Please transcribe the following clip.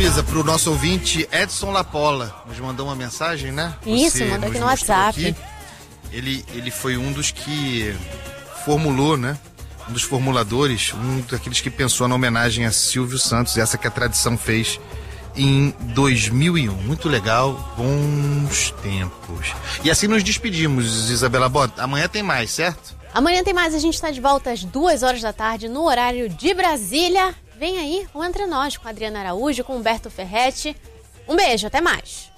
Isa, pro nosso ouvinte Edson Lapola, nos mandou uma mensagem, né? Isso, mandou aqui no WhatsApp. Aqui. Ele foi um dos que formulou, né? Um dos formuladores, um daqueles que pensou na homenagem a Silvio Santos, essa que a tradição fez em 2001. Muito legal, bons tempos. E assim nos despedimos, Isabela Bota. Amanhã tem mais, certo? Amanhã tem mais, a gente está de volta às 2h da tarde no horário de Brasília. Vem aí o Entre Nós com a Adriana Araújo, com Humberto Ferretti. Um beijo, até mais.